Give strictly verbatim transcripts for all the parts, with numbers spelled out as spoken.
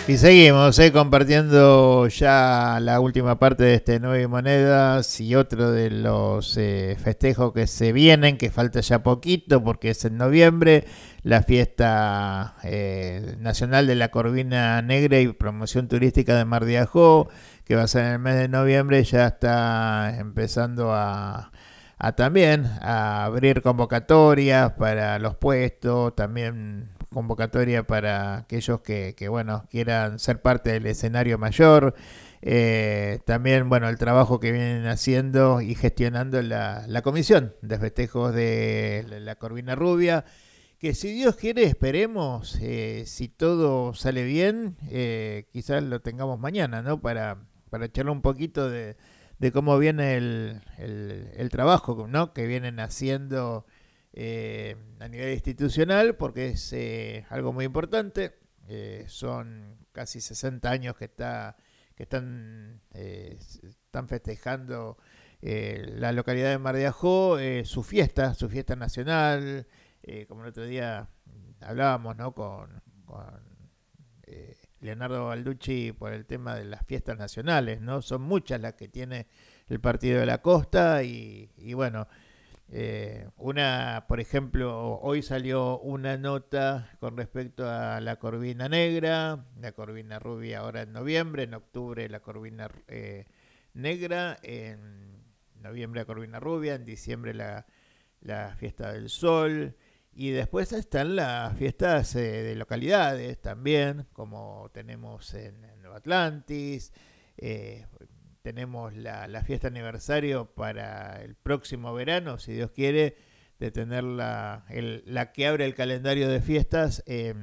Y seguimos eh, compartiendo ya la última parte de este Nueve Monedas y otro de los eh, festejos que se vienen, que falta ya poquito porque es en noviembre, la fiesta eh, nacional de la Corvina Negra y promoción turística de Mar de Ajó, que va a ser en el mes de noviembre, ya está empezando a, a también a abrir convocatorias para los puestos, también convocatoria para aquellos que, que bueno, quieran ser parte del escenario mayor. Eh, también, bueno, el trabajo que vienen haciendo y gestionando la, la comisión de festejos de la, la Corvina Rubia, que si Dios quiere, esperemos, eh, si todo sale bien, eh, quizás lo tengamos mañana, ¿no? Para, para charlar un poquito de, de cómo viene el, el, el trabajo, ¿no? Que vienen haciendo eh, a nivel institucional, porque es eh, algo muy importante. Eh, son casi sesenta años que, está, que están, eh, están festejando eh, la localidad de Mar de Ajó, eh, su fiesta, su fiesta nacional. Eh, como el otro día hablábamos, ¿no? con, con eh, Leonardo Balducci por el tema de las fiestas nacionales, ¿no? Son muchas las que tiene el Partido de la Costa y, y bueno, eh, una, por ejemplo, hoy salió una nota con respecto a la Corvina Negra, la Corvina Rubia ahora en noviembre, en octubre la Corvina eh, Negra, en noviembre la Corvina Rubia, en diciembre la, la Fiesta del Sol. Y después están las fiestas eh, de localidades también, como tenemos en, en Nueva Atlantis, eh, tenemos la, la fiesta aniversario para el próximo verano, si Dios quiere, de tener la, el, la que abre el calendario de fiestas, eh,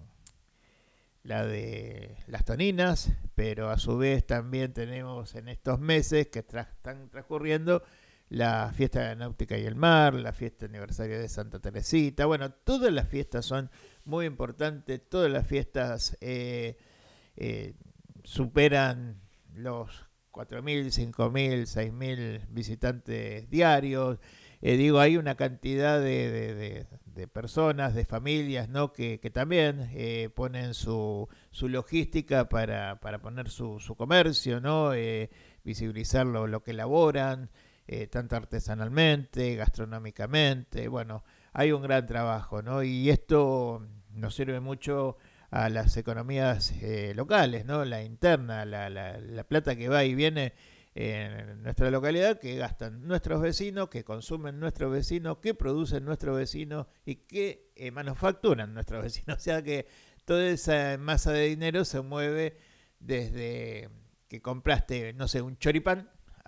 la de las Toninas, pero a su vez también tenemos en estos meses que tra están transcurriendo la fiesta de la náutica y el mar, la fiesta aniversario de Santa Teresita. Bueno, todas las fiestas son muy importantes, todas las fiestas eh, eh, superan los cuatro mil, cinco mil, seis mil visitantes diarios. Eh, digo, hay una cantidad de, de, de, de personas, de familias, ¿no? que, que también eh, ponen su, su logística para, para poner su, su comercio, ¿no? Eh, visibilizar lo, lo que elaboran, eh, tanto artesanalmente, gastronómicamente. Bueno, hay un gran trabajo, ¿no? Y esto nos sirve mucho a las economías eh, locales, ¿no? La interna, la, la, la plata que va y viene en nuestra localidad, que gastan nuestros vecinos, que consumen nuestros vecinos, que producen nuestros vecinos y que eh, manufacturan nuestros vecinos. O sea que toda esa masa de dinero se mueve desde que compraste, no sé, un choripán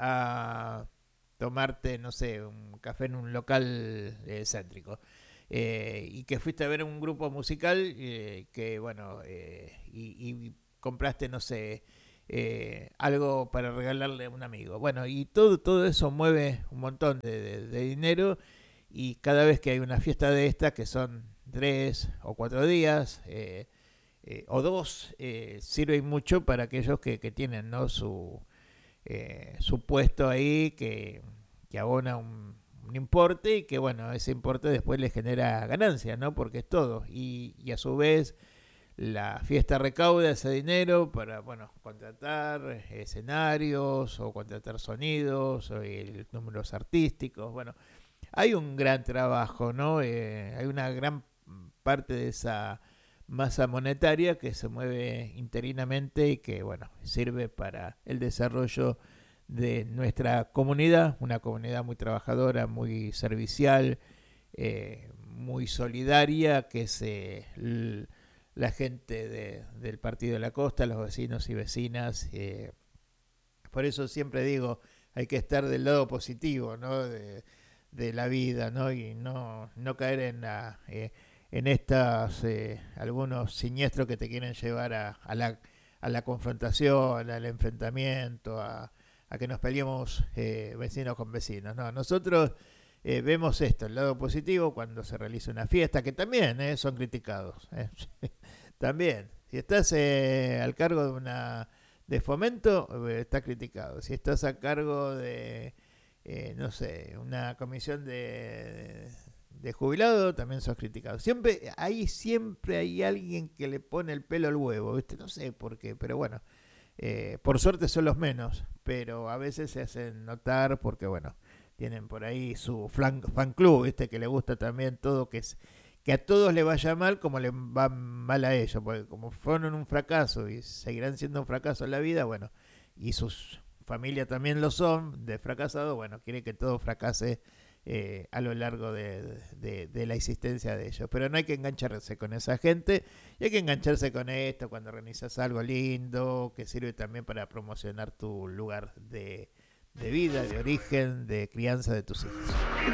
a tomarte, no sé, un café en un local eh, céntrico. Eh, y que fuiste a ver un grupo musical eh, que, bueno, eh, y, y compraste, no sé, eh, algo para regalarle a un amigo. Bueno, y todo, todo eso mueve un montón de, de, de dinero y cada vez que hay una fiesta de esta, que son tres o cuatro días, eh, eh, o dos, eh, sirve mucho para aquellos que, que tienen, ¿no? su, eh, su puesto ahí, que, que abona un, un importe y que, bueno, ese importe después le genera ganancia, ¿no? Porque es todo. Y, y a su vez la fiesta recauda ese dinero para, bueno, contratar escenarios o contratar sonidos o el, números artísticos. Bueno, hay un gran trabajo, ¿no? Eh, hay una gran parte de esa masa monetaria que se mueve interinamente y que, bueno, sirve para el desarrollo de nuestra comunidad, una comunidad muy trabajadora, muy servicial, eh, muy solidaria, que es eh, l- la gente de, del Partido de la Costa, los vecinos y vecinas. Eh, por eso siempre digo, hay que estar del lado positivo, ¿no? de, de la vida, ¿no? Y no, no caer en la, eh, en estas eh, algunos siniestros que te quieren llevar a, a, la, a la confrontación, al enfrentamiento, a, a que nos peleemos eh, vecinos con vecinos. No, nosotros eh, vemos esto, el lado positivo, cuando se realiza una fiesta, que también eh, son criticados. Eh. También, si estás eh, al cargo de una de fomento, eh, está criticado. Si estás a cargo de, eh, no sé, una comisión de, de jubilado también sos criticado. Siempre, ahí siempre hay alguien que le pone el pelo al huevo, ¿viste? No sé por qué, pero bueno, eh, por suerte son los menos, pero a veces se hacen notar porque, bueno, tienen por ahí su fan, fan club, ¿viste? Que le gusta también todo, que es que a todos le vaya mal como le va mal a ellos, porque como fueron un fracaso y seguirán siendo un fracaso en la vida, bueno, y sus familias también lo son, de fracasado, bueno, quiere que todo fracase eh, a lo largo de, de, de la existencia de ellos. Pero no hay que engancharse con esa gente y hay que engancharse con esto cuando organizas algo lindo, que sirve también para promocionar tu lugar de, de vida, de origen, de crianza de tus hijos.